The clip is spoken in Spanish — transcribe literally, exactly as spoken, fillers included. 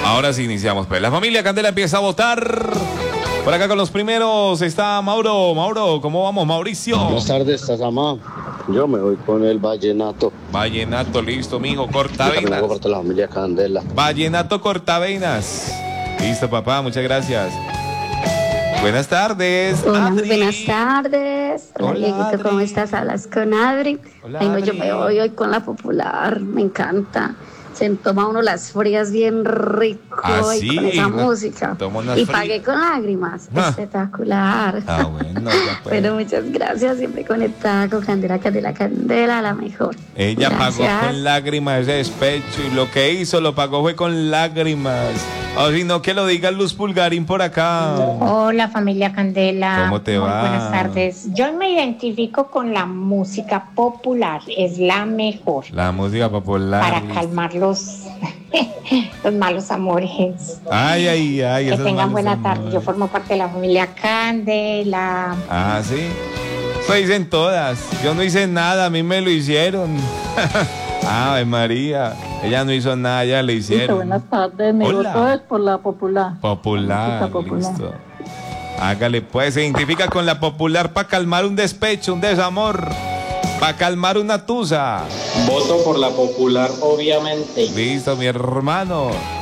Ahora sí iniciamos, pues. La familia Candela empieza a votar. Por acá con los primeros está Mauro. Mauro, ¿cómo vamos, Mauricio? Buenas tardes, Tazamá. Yo me voy con el vallenato. Vallenato, listo, mijo, Yo también cortavenas. hago parte de la familia Candela. Vallenato cortavenas. Listo, papá, muchas gracias. Buenas tardes. Hola, muy Adri. buenas tardes. Hola, Hola, Dieguito, ¿cómo Adri. estás? Hablas con Adri. Hola, Ay, no, yo Adri. me voy hoy con la popular, me encanta. Se toma uno las frías bien rico Ah, y sí, con esa no, música. toma unas Y frías. pagué con lágrimas. Ah. Espectacular. Ah, bueno, ya pues. Pero muchas gracias, siempre conectada con Candela, Candela, Candela, la mejor. Ella pagó Gracias. con lágrimas ese despecho y lo que hizo lo pagó fue con lágrimas. O si no, que lo diga Luz Pulgarín por acá. Hola familia Candela. ¿Cómo te Muy va? buenas tardes. Yo me identifico con la música popular, es la mejor La música popular. para listo. calmar los, los malos amores. Ay, ay, ay. Que esos tengan malos buena amores. tarde. Yo formo parte de la familia Candela. Ah, sí. Eso dicen todas. Yo no hice nada, a mí me lo hicieron. Ay, María. Ella no hizo nada, ella le Listo, hicieron. buenas tardes. Mi Hola. voto es por la popular. Popular, Música popular. listo. Hágale pues, se identifica con la popular para calmar un despecho, un desamor, para calmar una tusa. Voto por la popular, obviamente. Listo, mi hermano.